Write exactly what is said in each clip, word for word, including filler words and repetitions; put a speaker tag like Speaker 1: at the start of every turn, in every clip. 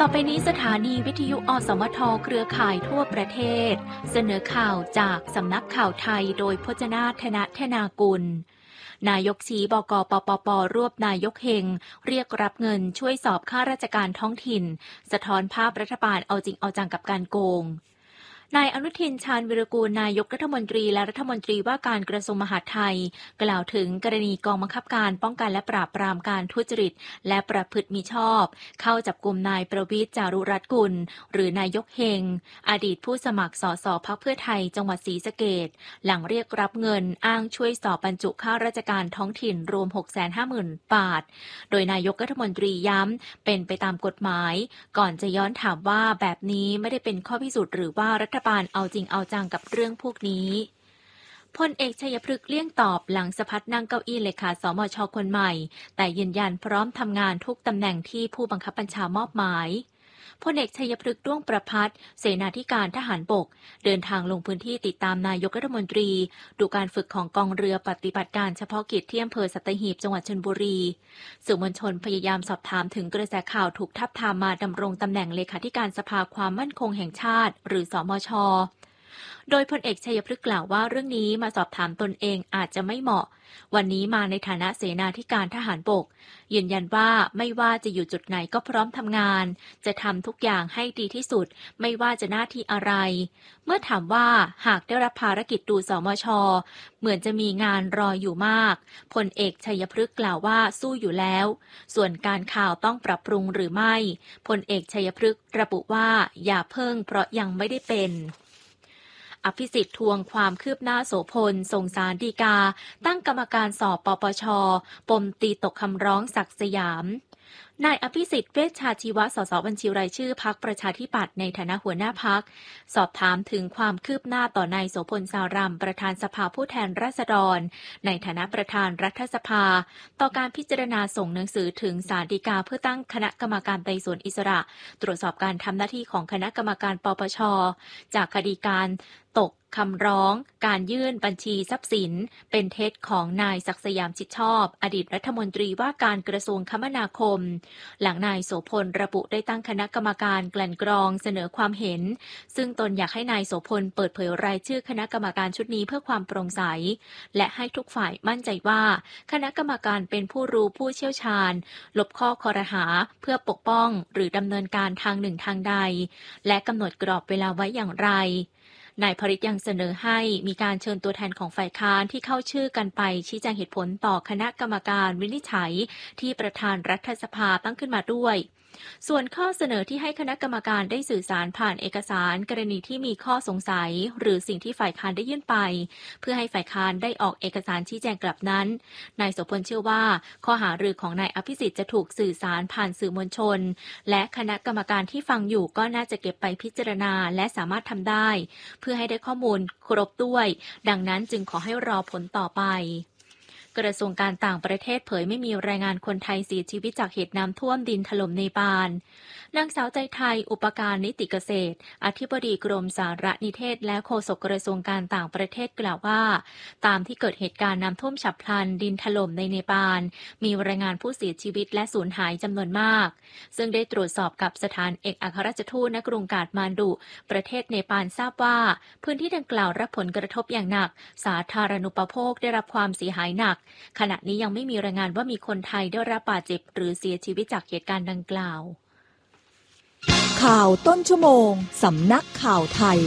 Speaker 1: ต่อไปนี้สถานีวิทยุอสมทเครือข่ายทั่วประเทศเสนอข่าวจากสำนักข่าวไทยโดยพจนาธนธนากุลนายกชี้บก.ปปป.รวบนายกเฮงเรียกรับเงินช่วยสอบข้าราชการท้องถิ่นสะท้อนภาพรัฐบาลเอาจริงเอาจังกับการโกงนายอนุทินชาญวิรากูลนายกรัฐมนตรีและรัฐมนตรีว่าการกระทรวงมหาดไทยกล่าวถึงกรณีกองบังคับการป้องกันและปราบปรามการทุจริตและประพฤติมิชอบเข้าจับกุมนายประวิตร จารุรัตน์กุลหรือนายกเฮงอดีตผู้สมัครสสพรรคเพื่อไทยจังหวัดศรีสะเกษหลังเรียกรับเงินอ้างช่วยสอบบรรจุข้าราชการท้องถิ่นรวม หกแสนห้าหมื่น บาทโดยนายกรัฐมนตรีย้ำเป็นไปตามกฎหมายก่อนจะย้อนถามว่าแบบนี้ไม่ได้เป็นข้อพิสูจน์หรือว่ารัฐบาลเอาจริงเอาจังกับเรื่องพวกนี้พลเอกชัยพฤกษ์เลี่ยงตอบหลังสะพัดนั่งเก้าอี้เลขาสมช.คนใหม่แต่ยืนยันพร้อมทำงานทุกตำแหน่งที่ผู้บังคับบัญชามอบหมายพลเอกชัยพฤกษ์ด้วงประภัสเสนาธิการทหารบกเดินทางลงพื้นที่ติดตามนายกรัฐมนตรีดูการฝึกของกองเรือปฏิบัติการเฉพาะกิจที่อำเภอสัตหีบจังหวัดชลบุรีสื่อมวลชนพยายามสอบถามถึงกระแสข่าวถูกทับทามมาดำรงตำแหน่งเลขาธิการสภาความมั่นคงแห่งชาติหรือสมช.โดยพลเอกชัยพฤกษ์กล่าวว่าเรื่องนี้มาสอบถามตนเองอาจจะไม่เหมาะวันนี้มาในฐานะเสนาธิการทหารบกยืนยันว่าไม่ว่าจะอยู่จุดไหนก็พร้อมทำงานจะทำทุกอย่างให้ดีที่สุดไม่ว่าจะหน้าที่อะไรเมื่อถามว่าหากได้รับภารกิจดูสมช.เหมือนจะมีงานรออยู่มากพลเอกชัยพฤกษ์กล่าวว่าสู้อยู่แล้วส่วนการข่าวต้องปรับปรุงหรือไม่พลเอกชัยพฤกษ์ระบุว่าอย่าเพิ่งเพราะยังไม่ได้เป็นอภิสิทธิ์ทวงความคืบหน้าโสพลส่งศาลฎีกาตั้งกรรมการสอบปปช.ปมตีตกคำร้องศักดิ์สยามนายอภิสิทธิ์เวชชาชีวะสสบัญชีรายชื่อพรรคประชาธิปัตย์ในฐานะหัวหน้าพรรคสอบถามถึงความคืบหน้าต่อนายโสพลสารำประธานสภาผู้แทนราษฎรในฐานะประธานรัฐสภาต่อการพิจารณาส่งหนังสือถึงศาลฎีกาเพื่อตั้งคณะกรรมการไต่สวนอิสระตรวจสอบการทำหน้าที่ของคณะกรรมการปปช.จากคดีการตกคำร้องการยื่นบัญชีทรัพย์สินเป็นเท็จของนายศักดิ์สยามชิดชอบอดีตรัฐมนตรีว่าการกระทรวงคมนาคมหลังนายโสพลระบุได้ตั้งคณะกรรมการกลั่นกรองเสนอความเห็นซึ่งตนอยากให้นายโสพลเปิดเผยรายชื่อคณะกรรมการชุดนี้เพื่อความโปร่งใสและให้ทุกฝ่ายมั่นใจว่าคณะกรรมการเป็นผู้รู้ผู้เชี่ยวชาญลบข้อคอรหาเพื่อปกป้องหรือดำเนินการทางหนึ่งทางใดและกำหนดกรอบเวลาไว้อย่างไรนายพริตยังเสนอให้มีการเชิญตัวแทนของฝ่ายค้านที่เข้าชื่อกันไปชี้แจงเหตุผลต่อคณะกรรมการวินิจฉัยที่ประธานรัฐสภาตั้งขึ้นมาด้วยส่วนข้อเสนอที่ให้คณะกรรมการได้สื่อสารผ่านเอกสารกรณีที่มีข้อสงสัยหรือสิ่งที่ฝ่ายค้านได้ยื่นไปเพื่อให้ฝ่ายค้านได้ออกเอกสารชี้แจงกลับนั้นนายโสพลเชื่อว่าข้อหารือของนายอภิสิทธิ์จะถูกสื่อสารผ่านสื่อมวลชนและคณะกรรมการที่ฟังอยู่ก็น่าจะเก็บไปพิจารณาและสามารถทำได้เพื่อให้ได้ข้อมูลครบด้วยดังนั้นจึงขอให้รอผลต่อไปกระทรวงการต่างประเทศเผยไม่มีรายงานคนไทยเสียชีวิตจากเหตุน้ำท่วมดินถล่มเนปาลนางสาวใจไทยอุปการนิติเกษตรอธิบดีกรมสารนิเทศและโฆษกกระทรวงการต่างประเทศกล่าวว่าตามที่เกิดเหตุการณ์น้ำท่วมฉับพลันดินถล่มในเนปาลมีรายงานผู้เสียชีวิตและสูญหายจำนวนมากซึ่งได้ตรวจสอบกับสถานเอกอัครราชทูตณกรุงกาฐมานดุประเทศเนปาลทราบว่าพื้นที่ดังกล่าวรับผลกระทบอย่างหนักสาธารณูปโภคได้รับความเสียหายหนักขณะนี้ยังไม่มีรายงานว่ามีคนไทยได้รับบาดเจ็บหรือเสียชีวิตจากเหตุการณ์ดังกล่าว
Speaker 2: ข่าวต้นชั่วโมงสำนักข่าวไทย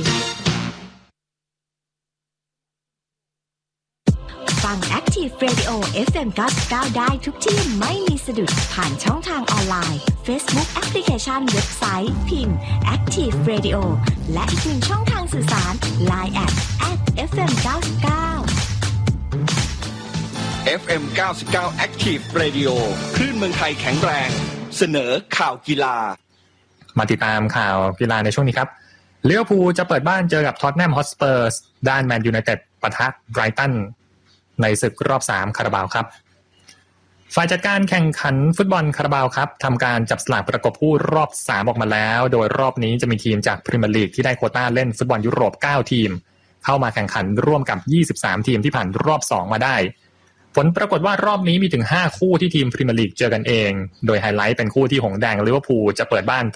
Speaker 3: ฟัง Active Radio เอฟ เอ็ม เก้าสิบเก้าได้ทุกที่ไม่มีสะดุดผ่านช่องทางออนไลน์ Facebook แอปพลิเคชันเว็บไซต์พิมพ์ Active Radio และอีกหนึ่งช่องทางสื่อสาร ไลน์ แอท แอท เอฟ เอ็ม เก้าสิบเก้า
Speaker 4: เอฟ เอ็ม เก้าสิบเก้า Active Radio คลื่นเมืองไทยแข็งแรงเสนอข่าวกีฬา
Speaker 5: มาติดตามข่าวกีฬาในช่วงนี้ครับลิเวอร์พูลจะเปิดบ้านเจอกับท็อตแนมฮอตสเปอร์สด้านแมนยูไนเต็ดปะทะไบรตันในศึกรอบสามคาราบาวครับฝ่ายจัดการแข่งขันฟุตบอลคาราบาวครับทำการจับสลากประกบผู้รอบสามออกมาแล้วโดยรอบนี้จะมีทีมจากพรีเมียร์ลีกที่ได้โควต้าเล่นฟุตบอลยุโรปเก้าทีมเข้ามาแข่งขันร่วมกับยี่สิบสามทีมที่ผ่านรอบสองมาได้ผลปรากฏว่ารอบนี้มีถึงห้าคู่ที่ทีมพรีเมียร์ลีกเจอกันเองโดยไฮไลท์เป็นคู่ที่หงส์แดงลิเวอร์พูลจะเปิดบ้าน